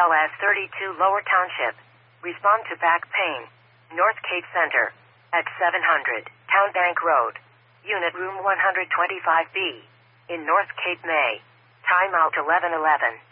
BLS 32 Lower Township. Respond to back pain. North Cape Center. At 700 Town Bank Road. Unit Room 125B. In North Cape, May. Time out 11:11.